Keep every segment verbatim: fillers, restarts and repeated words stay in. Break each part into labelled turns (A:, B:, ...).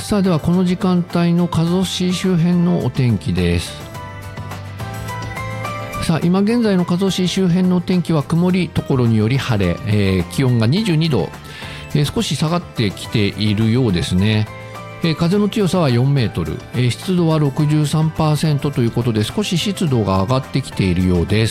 A: さあではこの時間帯の加須市周辺のお天気です。さあ今現在の加須市周辺のお天気は曇りところにより晴れ、えー、気温がにじゅうにど、えー、少し下がってきているようですね。えー、風の強さはよんメートル、えー、湿度は ろくじゅうさんパーセント ということで少し湿度が上がってきているようです。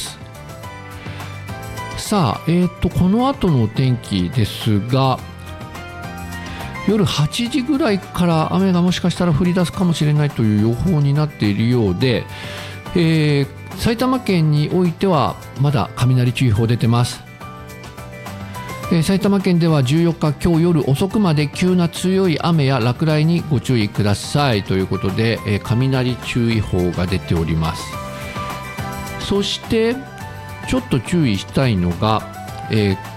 A: さあ、えー、とこの後のお天気ですが、夜はちじぐらいから雨がもしかしたら降り出すかもしれないという予報になっているようで、えー、埼玉県においてはまだ雷注意報出てます。えー、埼玉県ではじゅうよっか今日夜遅くまで急な強い雨や落雷にご注意くださいということで、えー、雷注意報が出ております。そしてちょっと注意したいのが、えー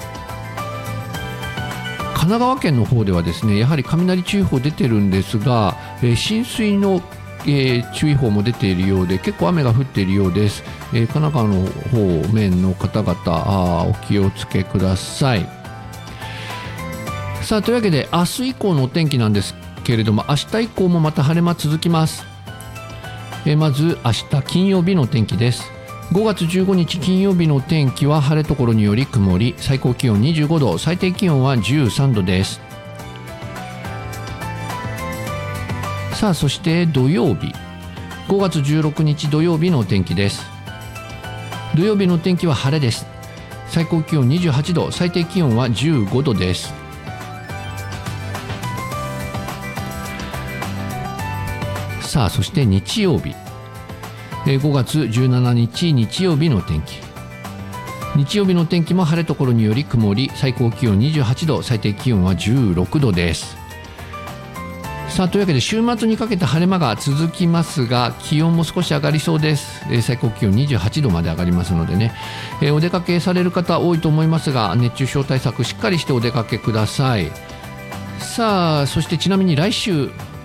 A: 神奈川県の方ではですね、やはり雷注意報出てるんですが、えー、浸水の、えー、注意報も出ているようで結構雨が降っているようです。えー、神奈川の方面の方々あお気をつけください。さあというわけで明日以降のお天気なんですけれども、明日以降もまた晴れ間続きます。えー、まず明日金曜日の天気です。ごがつじゅうごにち金曜日の天気は晴れところにより曇り、最高気温にじゅうごど、最低気温はじゅうさんどです。さあそして土曜日ごがつじゅうろくにち土曜日の天気です。土曜日の天気は晴れです。最高気温にじゅうはちど、最低気温はじゅうごどです。さあそして日曜日ごがつじゅうしちにち日曜日の天気。日曜日の天気も晴れところにより曇り、最高気温にじゅうはちど、最低気温はじゅうろくどです。さあというわけで週末にかけて晴れ間が続きますが、気温も少し上がりそうです。最高気温にじゅうはちどまで上がりますのでね、お出かけされる方多いと思いますが、熱中症対策しっかりしてお出かけください。さあそしてちなみに来週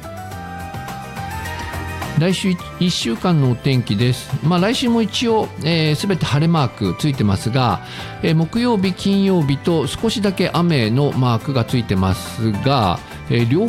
A: 来週いっしゅうかんのお天気です。まあ、来週も一応すべ、えー、て晴れマークついてますが、えー、木曜日金曜日と少しだけ雨のマークがついてますが、えー、両